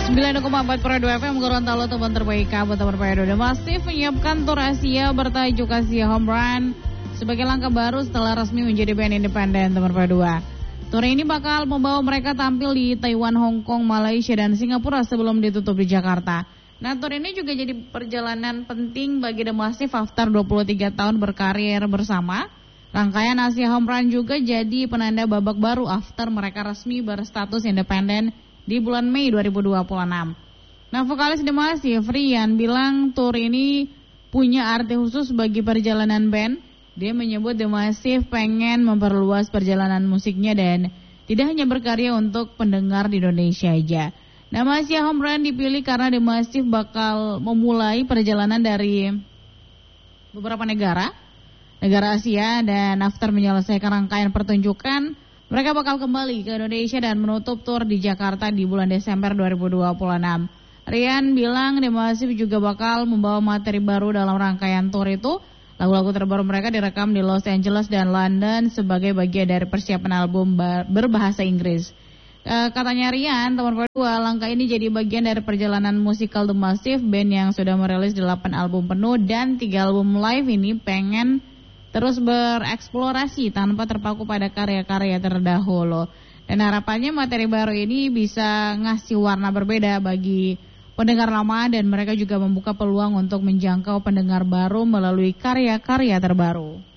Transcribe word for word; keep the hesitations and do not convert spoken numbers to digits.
sembilan koma empat Paradu F M Gorontalo, teman terbaik kabar Paradu. The Massive menyiapkan tur Asia bertajuk Asia Home Run sebagai langkah baru setelah resmi menjadi band independen teman Paradu. Tur ini bakal membawa mereka tampil di Taiwan, Hong Kong, Malaysia, dan Singapura sebelum ditutup di Jakarta. Nah, tur ini juga jadi perjalanan penting bagi The Massive after dua puluh tiga tahun berkarir bersama. Rangkaian Asia Home Run juga jadi penanda babak baru after mereka resmi berstatus independen di bulan Mei dua ribu dua puluh enam. Nah, vokalis The Massive, Rian, bilang tur ini punya arti khusus bagi perjalanan band. Dia menyebut The Massive pengen memperluas perjalanan musiknya dan tidak hanya berkarya untuk pendengar di Indonesia aja. Nama Asia Home Run dipilih karena The Massive bakal memulai perjalanan dari beberapa negara, negara Asia, dan after menyelesaikan rangkaian pertunjukan, mereka bakal kembali ke Indonesia dan menutup tur di Jakarta di bulan Desember dua ribu dua puluh enam. Rian bilang The Massive juga bakal membawa materi baru dalam rangkaian tur itu. Lagu-lagu terbaru mereka direkam di Los Angeles dan London sebagai bagian dari persiapan album berbahasa Inggris. E, katanya Rian, teman kedua, langkah ini jadi bagian dari perjalanan musikal The Massive, band yang sudah merilis delapan album penuh dan tiga album live ini pengen terus bereksplorasi tanpa terpaku pada karya-karya terdahulu. Dan harapannya materi baru ini bisa ngasih warna berbeda bagi pendengar lama dan mereka juga membuka peluang untuk menjangkau pendengar baru melalui karya-karya terbaru.